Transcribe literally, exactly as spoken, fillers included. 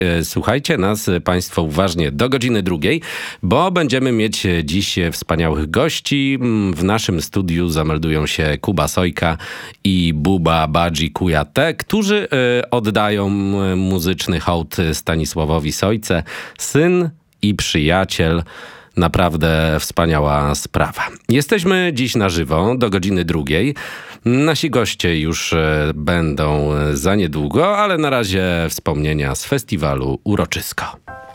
Słuchajcie nas Państwo uważnie do godziny drugiej, bo będziemy mieć dziś wspaniałych gości. W naszym studiu zameldują się Kuba Sojka i Buba Badzi Kujate, którzy oddają muzyczny hołd Stanisławowi Sojce, syn i przyjaciel. Naprawdę wspaniała sprawa. Jesteśmy dziś na żywo do godziny drugiej. Nasi goście już będą za niedługo, ale na razie wspomnienia z festiwalu Uroczysko.